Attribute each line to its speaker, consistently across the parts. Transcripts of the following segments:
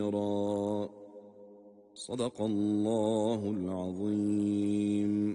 Speaker 1: Sadakallahul azim.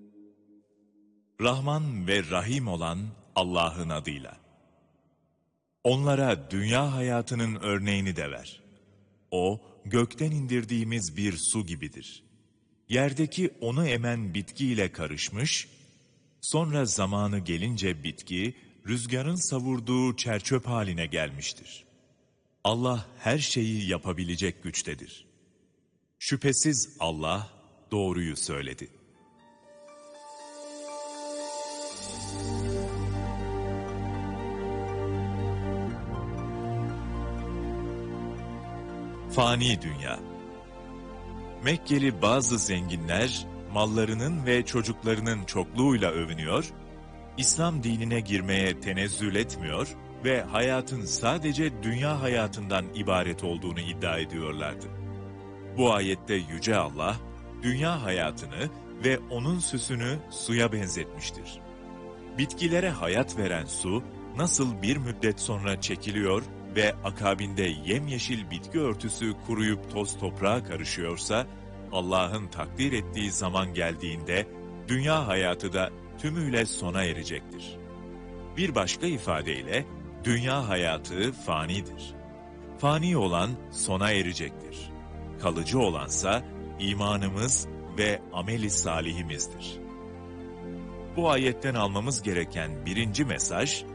Speaker 2: Rahman ve Rahim olan Allah'ın adıyla. Onlara dünya hayatının örneğini de ver. O, gökten indirdiğimiz bir su gibidir. Yerdeki onu emen bitkiyle karışmış, sonra zamanı gelince bitki, rüzgarın savurduğu çerçöp haline gelmiştir. Allah her şeyi yapabilecek güçtedir. Şüphesiz Allah doğruyu söyledi. Fani dünya. Mekkeli bazı zenginler, mallarının ve çocuklarının çokluğuyla övünüyor, İslam dinine girmeye tenezzül etmiyor ve hayatın sadece dünya hayatından ibaret olduğunu iddia ediyorlardı. Bu ayette Yüce Allah, dünya hayatını ve onun süsünü suya benzetmiştir. Bitkilere hayat veren su, nasıl bir müddet sonra çekiliyor ve akabinde yemyeşil bitki örtüsü kuruyup toz toprağa karışıyorsa, Allah'ın takdir ettiği zaman geldiğinde, dünya hayatı da tümüyle sona erecektir. Bir başka ifadeyle, dünya hayatı fanidir. Fani olan sona erecektir. Kalıcı olansa imanımız ve ameli salihimizdir. Bu ayetten almamız gereken birinci mesaj,